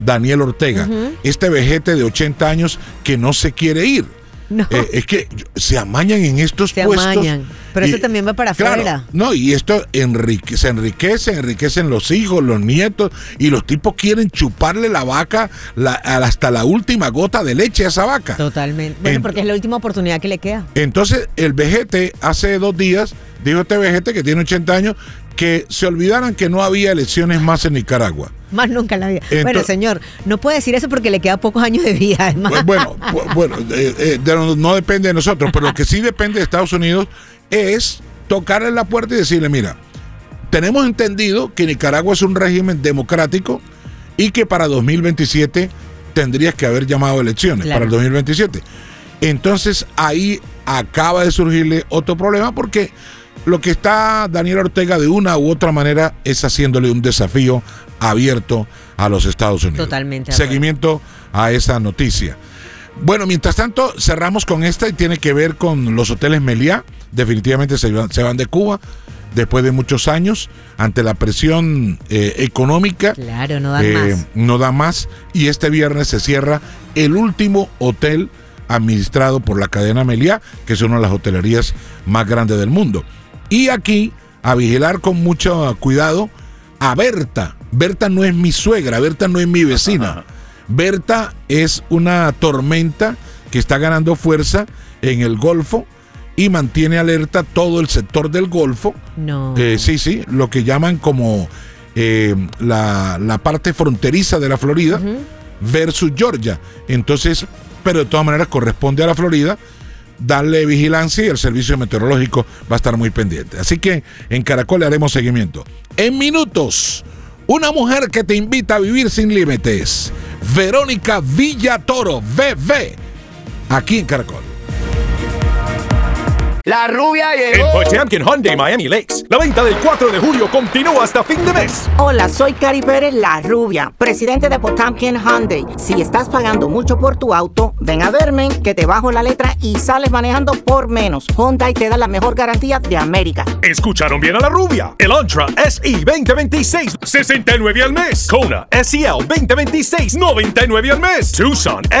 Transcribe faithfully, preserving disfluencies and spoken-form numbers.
Daniel Ortega, uh-huh. este vejete de ochenta años que no se quiere ir. No. Eh, es que se amañan en estos se puestos. Amañan. Pero y, eso también va para claro, afuera. No, y esto enrique, se enriquece, enriquecen los hijos, los nietos, y los tipos quieren chuparle la vaca la, hasta la última gota de leche a esa vaca. Totalmente. Bueno, en, porque es la última oportunidad que le queda. Entonces, el vejete hace dos días, dijo este vejete que tiene ochenta años, que se olvidaran que no había elecciones más en Nicaragua. Más nunca en la vida. Entonces, bueno, señor, no puede decir eso porque le queda pocos años de vida, además. Bueno, bueno eh, eh, de, no depende de nosotros, pero lo que sí depende de Estados Unidos es tocarle la puerta y decirle, mira, tenemos entendido que Nicaragua es un régimen democrático y que para dos mil veintisiete tendrías que haber llamado elecciones, claro. para el dos mil veintisiete. Entonces ahí acaba de surgirle otro problema porque lo que está Daniel Ortega de una u otra manera es haciéndole un desafío abierto a los Estados Unidos. Totalmente. Seguimiento a esa noticia. Bueno, mientras tanto, cerramos con esta y tiene que ver con los hoteles Meliá. Definitivamente se van, se van de Cuba después de muchos años ante la presión eh, económica. Claro, no dan eh, más. No da más. Y este viernes se cierra el último hotel administrado por la cadena Meliá, que es una de las hotelerías más grandes del mundo. Y aquí, a vigilar con mucho cuidado a Berta. Berta no es mi suegra, Berta no es mi vecina. Berta es una tormenta que está ganando fuerza en el Golfo y mantiene alerta todo el sector del Golfo. No. Eh, sí, sí, lo que llaman como eh, la, la parte fronteriza de la Florida uh-huh. versus Georgia. Entonces, pero de todas maneras corresponde a la Florida darle vigilancia y el servicio meteorológico va a estar muy pendiente. Así que en Caracol le haremos seguimiento. En minutos, una mujer que te invita a vivir sin límites. Verónica Villatoro, V V, aquí en Caracol. La rubia llegó. En Potemkin Hyundai Miami Lakes, la venta del cuatro de julio continúa hasta fin de mes. Hola, soy Cari Pérez, la rubia, presidente de Potemkin Hyundai. Si estás pagando mucho por tu auto, ven a verme, que te bajo la letra y sales manejando por menos. Hyundai te da la mejor garantía de América. ¿Escucharon bien a la rubia? El Antra S E veinte veintiséis, sesenta y nueve al mes. Kona S E L veinte veintiséis, noventa y nueve al mes. Tucson